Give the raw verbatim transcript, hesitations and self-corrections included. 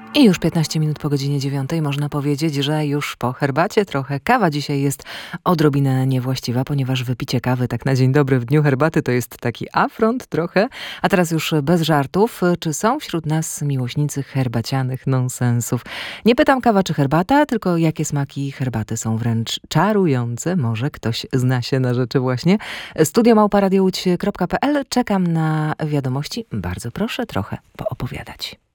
I już piętnaście minut po godzinie dziewiątej. Można powiedzieć, że już po herbacie trochę. Kawa dzisiaj jest odrobinę niewłaściwa, ponieważ wypicie kawy tak na dzień dobry w dniu herbaty to jest taki afront trochę. A teraz już bez żartów. Czy są wśród nas miłośnicy herbacianych nonsensów? Nie pytam kawa czy herbata, tylko jakie smaki herbaty są wręcz czarujące. Może ktoś zna się na rzeczy właśnie. studio małpa radio łódź kropka p l. Czekam na wiadomości. Bardzo proszę trochę poopowiadać.